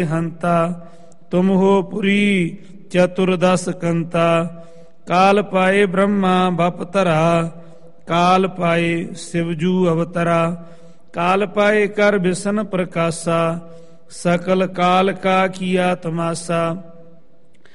ਹੰਤਾ ਤੁਮ ਹੋ ਪੁਰੀ ਚਤੁਰਦਸ ਕੰਤਾ। ਕਾਲ ਪਾਏ ਬ੍ਰਹਮਾ ਬਪ ਧਰਾ ਕਾਲ ਪਾਏ ਸਿਵਜੂ ਅਵਤਰਾ। ਕਾਲ ਪਾਏ ਕਰ ਬਿਸ਼ਨ ਪ੍ਰਕਾਸ਼ਾ ਸਕਲ ਕਾਲ ਕਾ ਕੀਆ ਤਮਾਸਾ।